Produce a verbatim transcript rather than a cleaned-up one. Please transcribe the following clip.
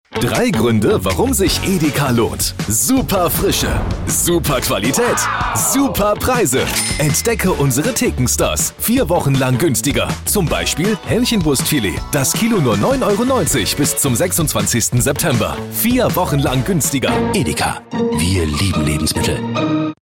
Drei Gründe, warum sich Edeka lohnt. Super Frische, super Qualität, super Preise. Entdecke unsere Thekenstars. Vier Wochen lang günstiger. Zum Beispiel Hähnchenbrustfilet. Das Kilo nur neun Euro neunzig bis zum sechsundzwanzigsten September. Vier Wochen lang günstiger. Edeka. Wir lieben Lebensmittel.